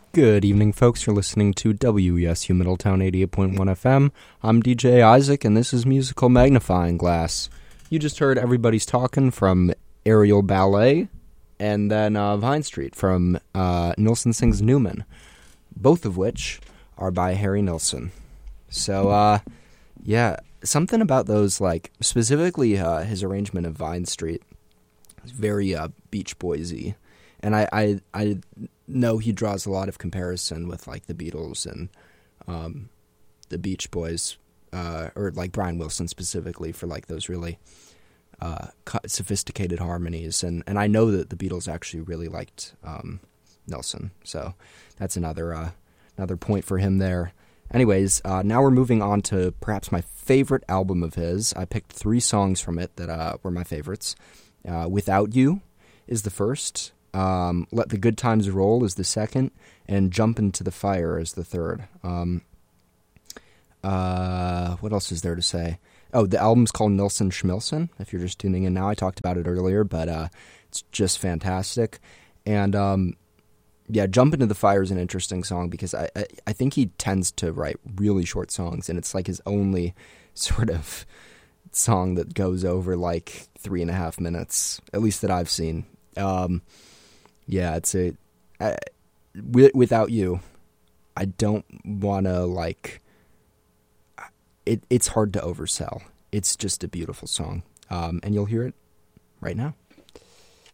Good evening, folks. You're listening to WESU Middletown 88.1 FM. I'm DJ Isaac, and this is Musical Magnifying Glass. You just heard Everybody's Talking from Aerial Ballet, and then Vine Street from Nilsson Sings Newman, both of which are by Harry Nilsson. So, yeah, something about those, like, specifically his arrangement of Vine Street is very Beach Boys-y. And I know he draws a lot of comparison with, like, the Beatles and the Beach Boys, or, like, Brian Wilson specifically for, like, those really sophisticated harmonies. And I know that the Beatles actually really liked Nilsson. So that's another point for him there. Anyways, now we're moving on to perhaps my favorite album of his. I picked 3 songs from it that were my favorites. Without You is the first. Let the Good Times Roll is the second, and Jump Into the Fire is the third. What else is there to say? Oh, the album's called Nilsson Schmilsson, if you're just tuning in now. I talked about it earlier, but it's just fantastic. And yeah, Jump Into the Fire is an interesting song because I think he tends to write really short songs, and it's like his only sort of song that goes over like 3.5 minutes, at least that I've seen. Yeah, it's Without You, I don't want to, like, it's hard to oversell. It's just a beautiful song, and you'll hear it right now.